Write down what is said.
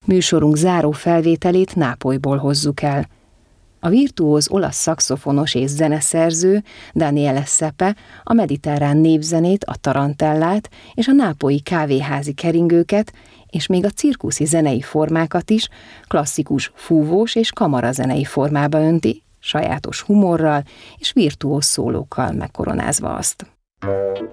Műsorunk záró felvételét Nápolyból hozzuk el. A virtuóz olasz szaxofonos és zeneszerző Daniele Szepe a mediterrán népzenét, a tarantellát és a nápolyi kávéházi keringőket, és még a cirkuszi zenei formákat is klasszikus fúvós és kamarazenei formába önti, sajátos humorral és virtuóz szólókkal megkoronázva azt.